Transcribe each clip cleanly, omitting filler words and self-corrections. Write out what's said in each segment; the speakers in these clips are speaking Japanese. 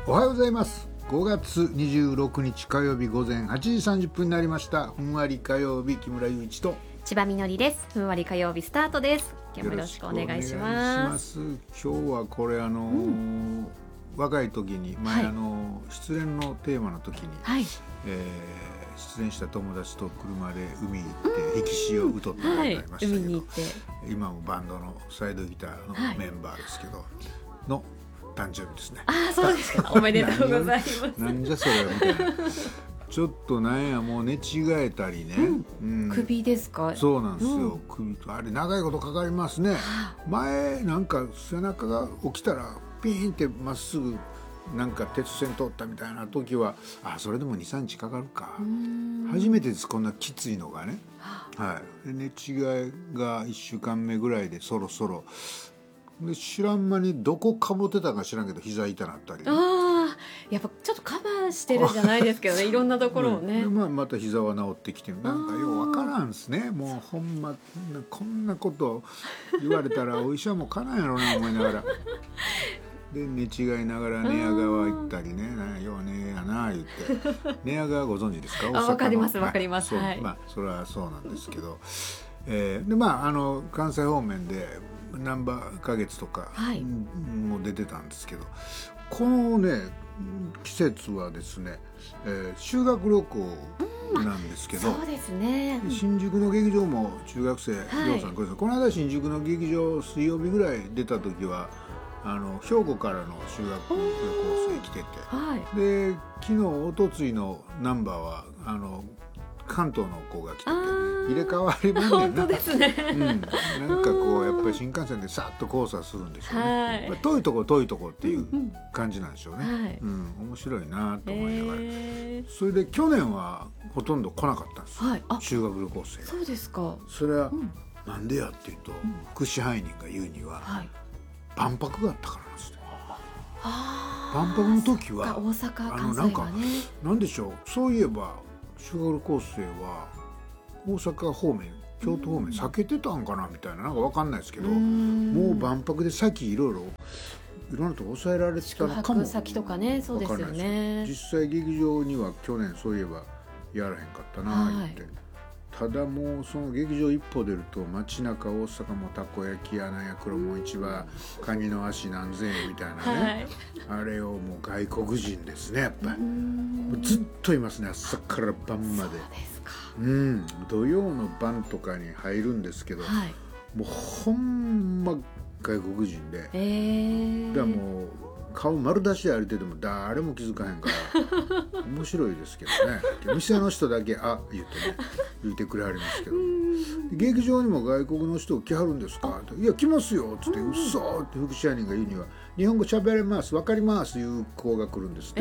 おはようございます。5月26日火曜日午前8時30分になりました。ふんわり火曜日、木村祐一と千葉みのりです。ふんわり火曜日スタートです。今日もよろしくお願いします。 今日はこれ若い時に前、失恋のテーマの時に、失恋した友達と車で海行って歴史を歌ってもらいましたけど、今もバンドのサイドギターのメンバーですけど、の誕生日ですね。 そうですか。おめでとうございます。 なんじゃそれみたいな。ちょっとなんやもう寝違えたりね、 首ですか？ そうなんですよ、首とあれ長いことかかりますね。前なんか背中が起きたらピーンってまっすぐなんか鉄線通ったみたいな時はそれでも 2,3 日かかるか。初めてです、こんなきついのがね。で寝違えが1週間目ぐらいでそろそろで知らん間にどこかぼてたか知らんけど膝痛なったり、 やっぱちょっとカバーしてるじゃないですけどねいろんなところをね、 また膝は治ってきてなんかようわからんですね。もうほんまこんなこと言われたらお医者もかなんやろうな思いながらで寝違いながら寝屋川行ったりね、ようねやな言って寝屋川ご存知ですか？大阪の。 わかりますわかります。 それはそうなんですけど、で関西方面で難波花月とかも出てたんですけど、このね季節はですね、修学旅行なんですけど、 そうですね、 新宿の劇場も中学生りょうさん、この間新宿の劇場水曜日ぐらい出た時は兵庫からの修学旅行生来てて、で昨日おとついのナンバーは関東の子が来てて入れ替わりもんで本当ですね、 なんかこうやっぱり新幹線でさっと交差するんでしょうね、遠いとこっていう感じなんでしょうね、面白いなと思いながら、それで去年はほとんど来なかったんです、修学旅行生が。 そうですか。 それはなんでやっていうと、副支配人が言うには、万博があったからなんですね。万博の時は大阪関西がね、 なんでしょう、そういえば修学旅行生は大阪方面京都方面避けてたんかなみたいな、なんか分かんないですけど、もう万博で先いろんなとこ抑えられてたのかも。 宿泊先とかね、そうですよね。 実際劇場には去年そういえばやらへんかったな言って、ただもうその劇場一歩出ると街中大阪もたこ焼き屋なんや黒門市場カニの足何千円みたいなね、あれをもう外国人ですねやっぱりずっといますね、朝から晩まで。 そうですか。 土曜の晩とかに入るんですけど、もうほんま外国人で、だからもう顔丸出しで歩いてても誰も気づかへんから面白いですけどね。店の人だけ言ってくれはりますけど、劇場にも外国の人来はるんですかって、いや来ますよっつって、うっそーって副支配人が言うには、日本語喋れます分かりますいう子が来るんですって、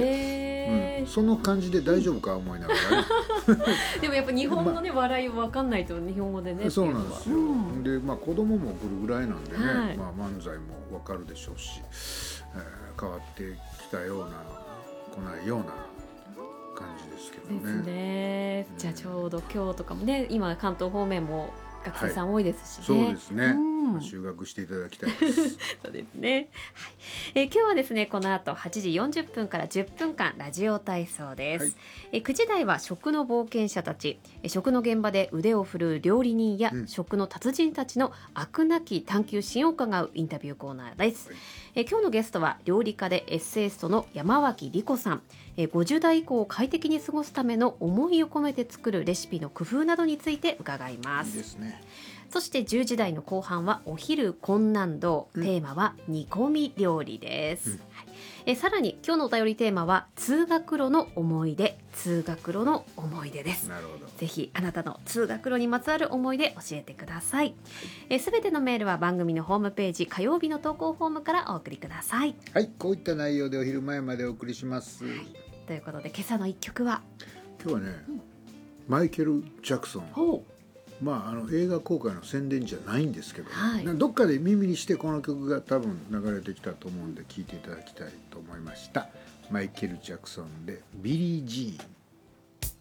その感じで大丈夫か思いながらでもやっぱ日本のね、笑い分かんないと日本語でね。 そうなんですよ、で子供も来るぐらいなんでね、漫才も分かるでしょうし、変わってきたような来ないような感じですけどね。 ですね。じゃあちょうど今日とかもね、今関東方面も学生さん多いですしね。 そうですね、修学していただきたいですそうですね、今日はですね、この後8時40分から10分間ラジオ体操です、9時台は食の冒険者たち、食の現場で腕を振るう料理人や、食の達人たちの飽くなき探求心を伺うインタビューコーナーです、今日のゲストは料理家でエッセイストの山脇莉子さん。50代以降を快適に過ごすための思いを込めて作るレシピの工夫などについて伺います。 いいですね。 そして10時台の後半はお昼困難度、テーマは煮込み料理です、さらに今日のお便りテーマは通学路の思い出、通学路の思い出です。 なるほど。 ぜひあなたの通学路にまつわる思い出教えてください。すべてのメールは番組のホームページ火曜日の投稿フォームからお送りください。 はい、こういった内容でお昼前までお送りします、 ということで今朝の一曲は今日はね、マイケル・ジャクソン。映画公開の宣伝じゃないんですけど、どっかで耳にしてこの曲が多分流れてきたと思うんで聴いていただきたいと思いました。マイケル・ジャクソンでビリー・ジーン。